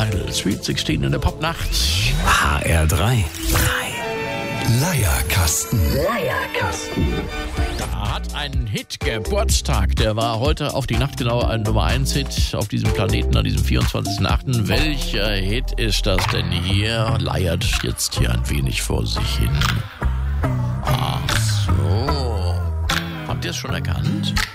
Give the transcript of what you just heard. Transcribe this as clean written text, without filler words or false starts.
Idol, Sweet 16 in der Popnacht. HR3. Leierkasten. Da hat ein Hit Geburtstag. Der war heute auf die Nacht genau ein Nummer 1 Hit auf diesem Planeten an diesem 24.8. Welcher Hit ist das denn hier? Leiert jetzt hier ein wenig vor sich hin. Ach so. Habt ihr es schon erkannt?